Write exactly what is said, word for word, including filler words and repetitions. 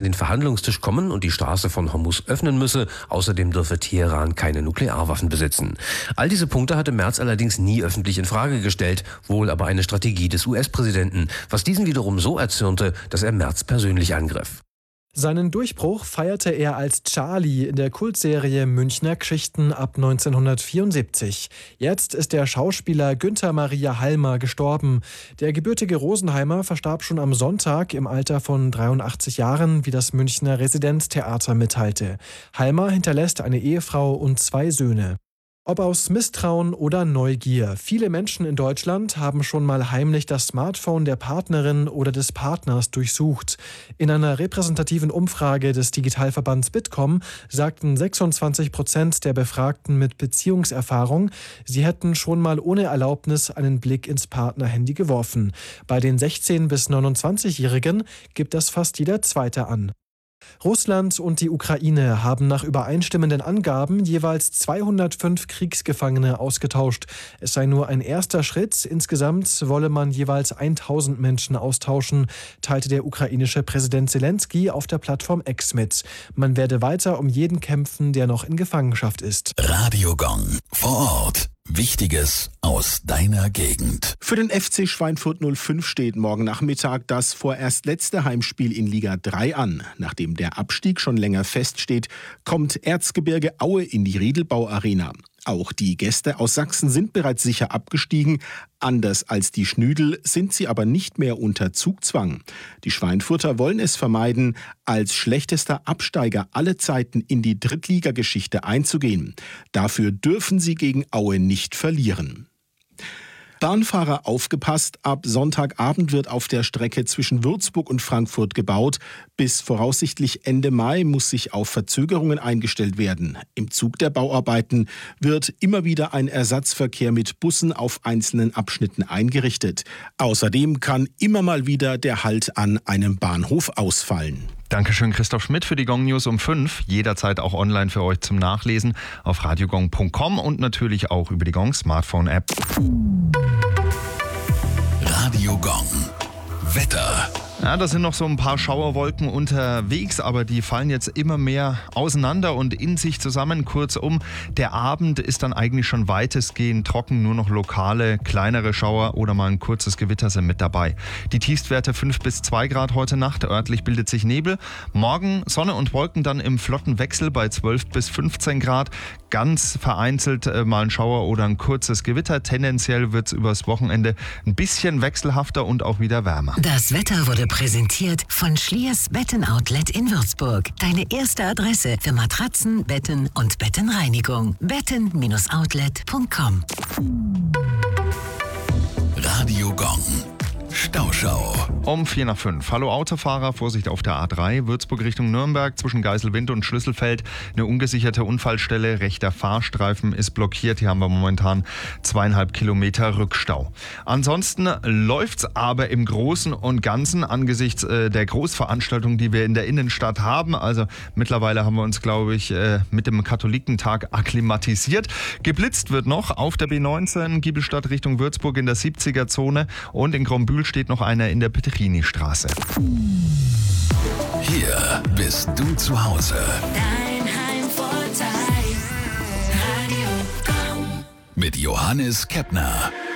den Verhandlungstisch kommen und die Straße von Hormuz öffnen müsse. Außerdem dürfe Teheran keine Nuklearwaffen besitzen. All diese Punkte hatte Merz allerdings nie öffentlich in Frage gestellt, wohl aber eine Strategie des U S-Präsidenten, was diesen wiederum so erzürnte, dass er Merz persönlich angriff. Seinen Durchbruch feierte er als Charlie in der Kultserie Münchner Geschichten ab neunzehnhundertvierundsiebzig. Jetzt ist der Schauspieler Günther Maria Halmer gestorben. Der gebürtige Rosenheimer verstarb schon am Sonntag im Alter von dreiundachtzig Jahren, wie das Münchner Residenztheater mitteilte. Halmer hinterlässt eine Ehefrau und zwei Söhne. Ob aus Misstrauen oder Neugier, viele Menschen in Deutschland haben schon mal heimlich das Smartphone der Partnerin oder des Partners durchsucht. In einer repräsentativen Umfrage des Digitalverbands Bitkom sagten sechsundzwanzig Prozent der Befragten mit Beziehungserfahrung, sie hätten schon mal ohne Erlaubnis einen Blick ins Partnerhandy geworfen. Bei den sechzehn- bis neunundzwanzigjährigen gibt das fast jeder Zweite an. Russland und die Ukraine haben nach übereinstimmenden Angaben jeweils zweihundertfünf Kriegsgefangene ausgetauscht. Es sei nur ein erster Schritt. Insgesamt wolle man jeweils tausend Menschen austauschen, teilte der ukrainische Präsident Zelensky auf der Plattform X mit. Man werde weiter um jeden kämpfen, der noch in Gefangenschaft ist. Radio Gong vor Ort. Wichtiges aus deiner Gegend. Für den F C Schweinfurt null fünf steht morgen Nachmittag das vorerst letzte Heimspiel in Liga drei an. Nachdem der Abstieg schon länger feststeht, kommt Erzgebirge Aue in die Riedelbau Arena. Auch die Gäste aus Sachsen sind bereits sicher abgestiegen. Anders als die Schnüdel sind sie aber nicht mehr unter Zugzwang. Die Schweinfurter wollen es vermeiden, als schlechtester Absteiger aller Zeiten in die Drittligageschichte einzugehen. Dafür dürfen sie gegen Aue nicht verlieren. Bahnfahrer aufgepasst, ab Sonntagabend wird auf der Strecke zwischen Würzburg und Frankfurt gebaut. Bis voraussichtlich Ende Mai muss sich auf Verzögerungen eingestellt werden. Im Zug der Bauarbeiten wird immer wieder ein Ersatzverkehr mit Bussen auf einzelnen Abschnitten eingerichtet. Außerdem kann immer mal wieder der Halt an einem Bahnhof ausfallen. Dankeschön, Christoph Schmidt, für die Gong News um fünf. Jederzeit auch online für euch zum Nachlesen auf radiogong punkt com und natürlich auch über die Gong Smartphone-App. Radio Gong. Wetter. Ja, da sind noch so ein paar Schauerwolken unterwegs, aber die fallen jetzt immer mehr auseinander und in sich zusammen. Kurzum, der Abend ist dann eigentlich schon weitestgehend trocken, nur noch lokale, kleinere Schauer oder mal ein kurzes Gewitter sind mit dabei. Die Tiefstwerte fünf bis zwei Grad heute Nacht, örtlich bildet sich Nebel. Morgen Sonne und Wolken dann im flotten Wechsel bei zwölf bis fünfzehn Grad. Ganz vereinzelt äh, mal ein Schauer oder ein kurzes Gewitter. Tendenziell wird es übers Wochenende ein bisschen wechselhafter und auch wieder wärmer. Das Wetter wurde präsentiert von Schliers Betten-Outlet in Würzburg. Deine erste Adresse für Matratzen, Betten und Bettenreinigung. betten Bindestrich outlet punkt com. Radio Gong. Stauschau. Um vier nach fünf. Hallo Autofahrer, Vorsicht auf der A drei, Würzburg Richtung Nürnberg, zwischen Geiselwind und Schlüsselfeld. Eine ungesicherte Unfallstelle, rechter Fahrstreifen ist blockiert. Hier haben wir momentan zweieinhalb Kilometer Rückstau. Ansonsten läuft's aber im Großen und Ganzen angesichts äh, der Großveranstaltung, die wir in der Innenstadt haben. Also mittlerweile haben wir uns, glaube ich, äh, mit dem Katholikentag akklimatisiert. Geblitzt wird noch auf der B neunzehn, Giebelstadt Richtung Würzburg in der siebziger Zone und in Grombühl steht noch einer in der Petrini-Straße. Hier bist du zu Hause. Dein Heimvorteil. Radio Gong. Mit Johannes Keppner.